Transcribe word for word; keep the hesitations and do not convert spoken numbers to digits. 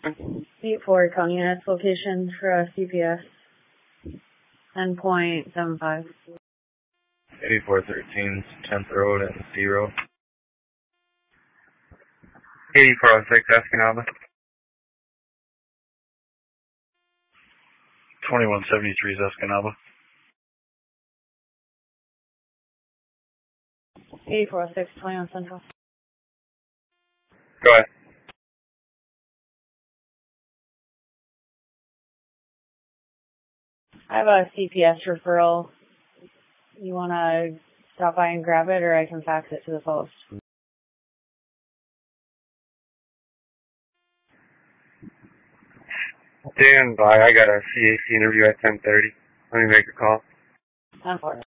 eight four calling units location for a C P S. ten point seven five. eighty-four thirteen, tenth Road and C Road. eighty-four oh six, Escanaba. twenty-one seventy-three is Escanaba. eighty-four oh six, twenty-one Central. Go ahead. I have a C P S referral. You want to stop by and grab it, or I can fax it to the post? Stand by. I got a C A C interview at ten thirty. Let me make a call. ten four.